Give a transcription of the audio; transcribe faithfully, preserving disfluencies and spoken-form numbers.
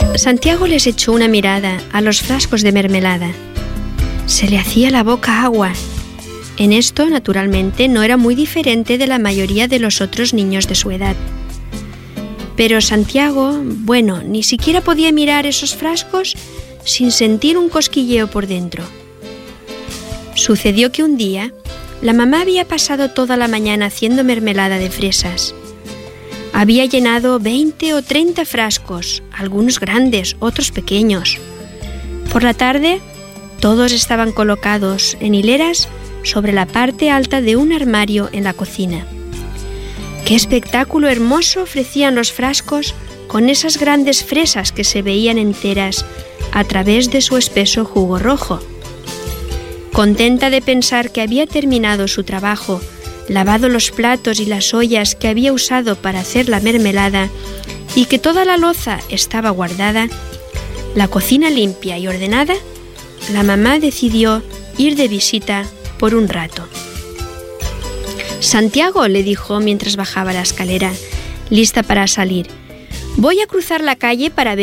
Santiago les echó una mirada a los frascos de mermelada. Se le hacía la boca agua. En esto, naturalmente, no era muy diferente de la mayoría de los otros niños de su edad. Pero Santiago, bueno, ni siquiera podía mirar esos frascos sin sentir un cosquilleo por dentro. Sucedió que un día, la mamá había pasado toda la mañana haciendo mermelada de fresas. Había llenado veinte o treinta frascos, algunos grandes, otros pequeños. Por la tarde, todos estaban colocados en hileras sobre la parte alta de un armario en la cocina. ¡Qué espectáculo hermoso ofrecían los frascos con esas grandes fresas que se veían enteras a través de su espeso jugo rojo! Contenta de pensar que había terminado su trabajo, lavado los platos y las ollas que había usado para hacer la mermelada y que toda la loza estaba guardada, la cocina limpia y ordenada, la mamá decidió ir de visita por un rato. «Santiago», le dijo mientras bajaba la escalera, lista para salir, «voy a cruzar la calle para ver